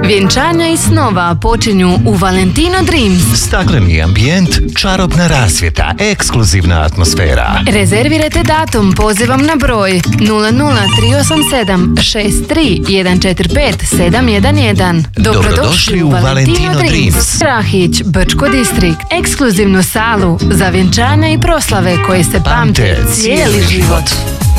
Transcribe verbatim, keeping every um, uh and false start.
Vjenčanja i snova počinju u Valentino Dreams. Stakleni ambijent, čarobna rasvjeta, ekskluzivna atmosfera. Rezervirajte datum pozivom na broj nula nula tri osam sedam šest tri jedan četiri pet sedam jedan jedan. Dobrodošli u Valentino Dreams. Rahić, Brčko distrikt. Ekskluzivnu salu za vjenčanja i proslave koje se pamte cijeli život.